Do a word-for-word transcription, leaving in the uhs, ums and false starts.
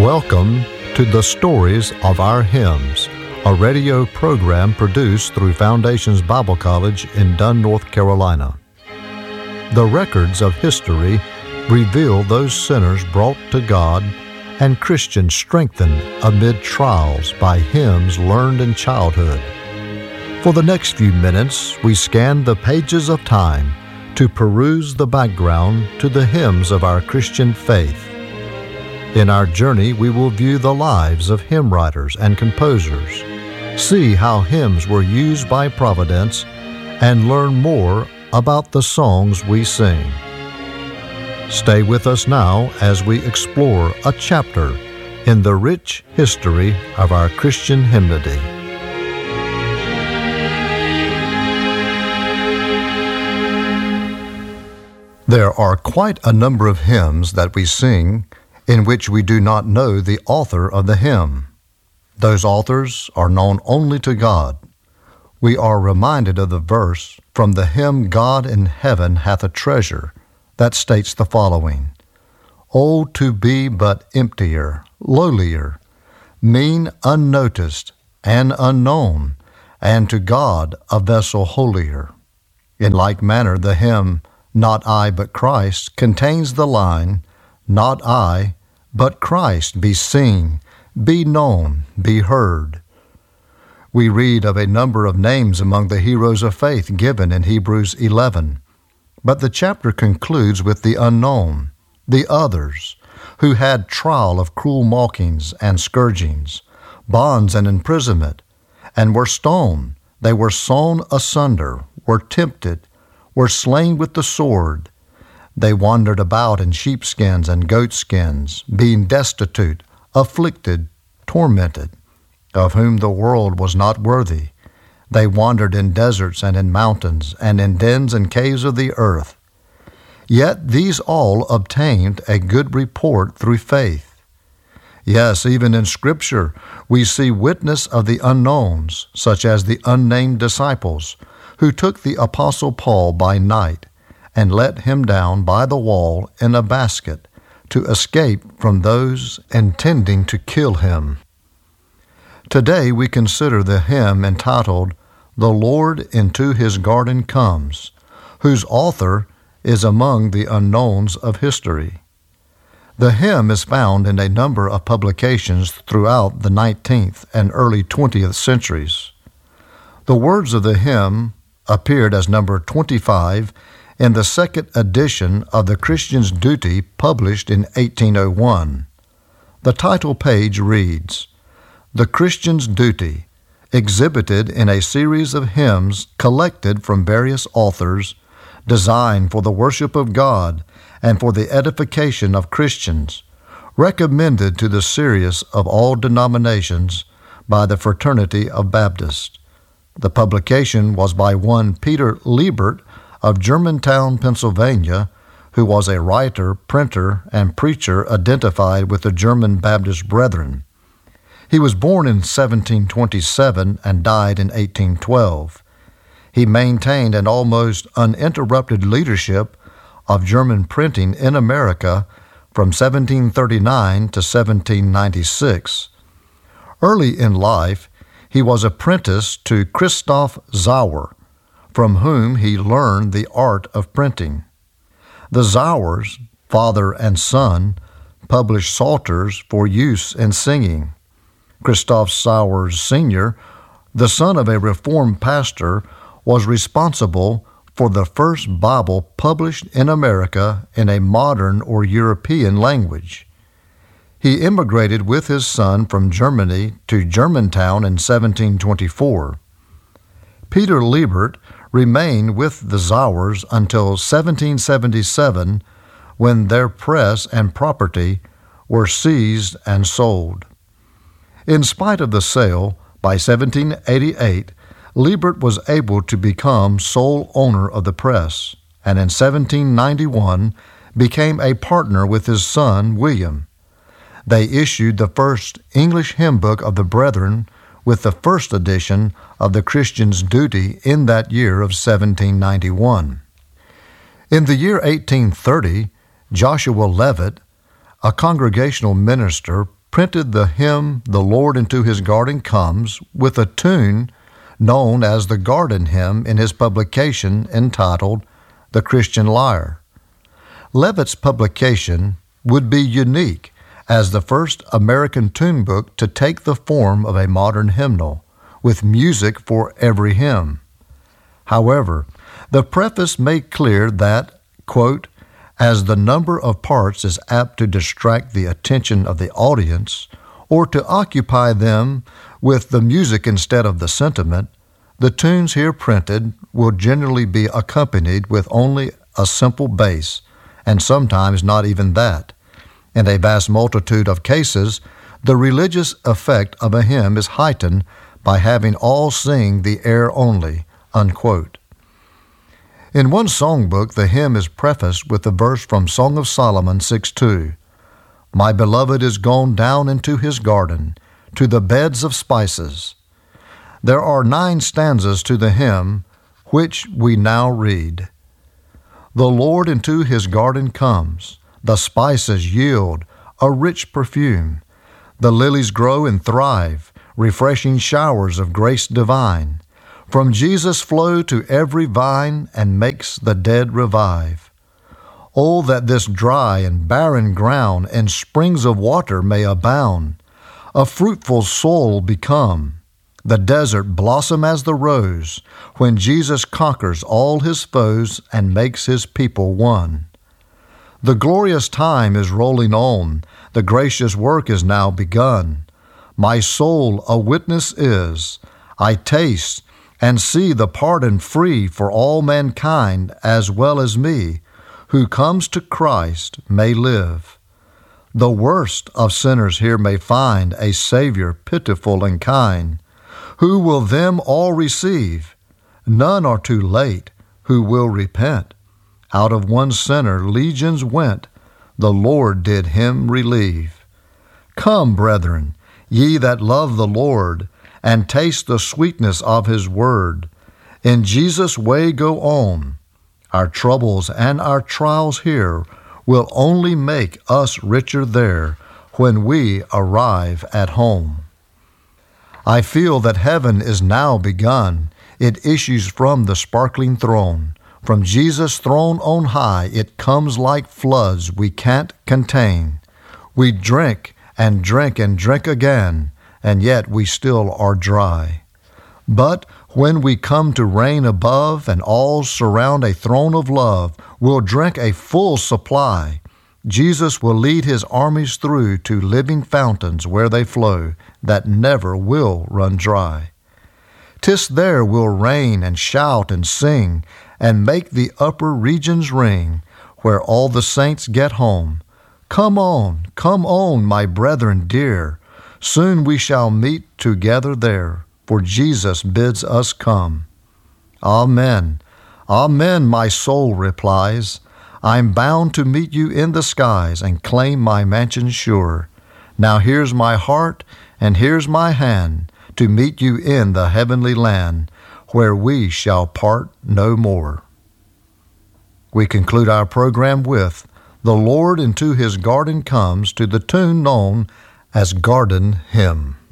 Welcome to the Stories of Our Hymns, a radio program produced through Foundations Bible College in Dunn, North Carolina. The records of history reveal those sinners brought to God and Christians strengthened amid trials by hymns learned in childhood. For the next few minutes, we scan the pages of time to peruse the background to the hymns of our Christian faith. In our journey, we will view the lives of hymn writers and composers, see how hymns were used by Providence, and learn more about the songs we sing. Stay with us now as we explore a chapter in the rich history of our Christian hymnody. There are quite a number of hymns that we sing in which we do not know the author of the hymn. Those authors are known only to God. We are reminded of the verse from the hymn God in Heaven Hath a Treasure that states the following: "Oh, to be but emptier, lowlier, mean, unnoticed, and unknown, and to God a vessel holier." In like manner, the hymn Not I but Christ contains the line, "Not I, but Christ be seen, be known, be heard." We read of a number of names among the heroes of faith given in Hebrews eleven, but the chapter concludes with the unknown, the others, who had trial of cruel mockings and scourgings, bonds and imprisonment, and were stoned, they were sawn asunder, were tempted, were slain with the sword. They wandered about in sheepskins and goatskins, being destitute, afflicted, tormented, of whom the world was not worthy. They wandered in deserts and in mountains, and in dens and caves of the earth. Yet these all obtained a good report through faith. Yes, even in Scripture we see witness of the unknowns, such as the unnamed disciples, who took the Apostle Paul by night and let him down by the wall in a basket to escape from those intending to kill him. Today we consider the hymn entitled "The Lord into His Garden Comes," whose author is among the unknowns of history. The hymn is found in a number of publications throughout the nineteenth and early twentieth centuries. The words of the hymn appeared as number twenty-five in the second edition of The Christian's Duty, published in eighteen oh one. The title page reads, "The Christian's Duty, exhibited in a series of hymns collected from various authors, designed for the worship of God and for the edification of Christians, recommended to the serious of all denominations by the Fraternity of Baptists." The publication was by one Peter Liebert of Germantown, Pennsylvania, who was a writer, printer, and preacher identified with the German Baptist Brethren. He was born in seventeen twenty-seven and died in eighteen twelve. He maintained an almost uninterrupted leadership of German printing in America from seventeen thirty-nine to seventeen ninety-six. Early in life, he was apprenticed to Christoph Sauer, from whom he learned the art of printing. The Sauers, father and son, published psalters for use in singing. Christoph Sauer Senior, the son of a Reformed pastor, was responsible for the first Bible published in America in a modern or European language. He immigrated with his son from Germany to Germantown in seventeen twenty-four. Peter Liebert remained with the Sauers until seventeen seventy-seven, when their press and property were seized and sold. In spite of the sale, by seventeen eighty-eight, Liebert was able to become sole owner of the press, and in seventeen ninety-one became a partner with his son William. They issued the first English hymn book of the Brethren with the first edition of The Christian's Duty in that year of seventeen ninety-one. In the year eighteen thirty, Joshua Levitt, a congregational minister, printed the hymn "The Lord into His Garden Comes" with a tune known as the Garden Hymn in his publication entitled The Christian Lyre. Levitt's publication would be unique as the first American tune book to take the form of a modern hymnal, with music for every hymn. However, the preface made clear that, quote, as the number of parts is apt to distract the attention of the audience or to occupy them with the music instead of the sentiment, the tunes here printed will generally be accompanied with only a simple bass, and sometimes not even that. In a vast multitude of cases, the religious effect of a hymn is heightened by having all sing the air only, unquote. In one songbook, the hymn is prefaced with the verse from Song of Solomon six two, "My beloved is gone down into his garden, to the beds of spices." There are nine stanzas to the hymn, which we now read. The Lord into his garden comes, the spices yield a rich perfume, the lilies grow and thrive, refreshing showers of grace divine. From Jesus flow to every vine and makes the dead revive. Oh, that this dry and barren ground in springs of water may abound, a fruitful soil become, the desert blossom as the rose, when Jesus conquers all his foes and makes his people one. The glorious time is rolling on, the gracious work is now begun. My soul a witness is, I taste and see the pardon free for all mankind as well as me, who comes to Christ may live. The worst of sinners here may find a Savior pitiful and kind, who will them all receive. None are too late who will repent. Out of one sinner legions went, the Lord did him relieve. Come, brethren, ye that love the Lord, and taste the sweetness of his word. In Jesus' way go on. Our troubles and our trials here will only make us richer there when we arrive at home. I feel that heaven is now begun. It issues from the sparkling throne. From Jesus' throne on high, it comes like floods we can't contain. We drink and drink and drink again, and yet we still are dry. But when we come to reign above and all surround a throne of love, we'll drink a full supply. Jesus will lead his armies through to living fountains where they flow that never will run dry. 'Tis there we'll reign and shout and sing and make the upper regions ring, where all the saints get home. Come on, come on, my brethren dear. Soon we shall meet together there, for Jesus bids us come. Amen, amen, my soul replies. I'm bound to meet you in the skies and claim my mansion sure. Now here's my heart and here's my hand to meet you in the heavenly land, where we shall part no more. We conclude our program with "The Lord into his garden comes" to the tune known as Garden Hymn.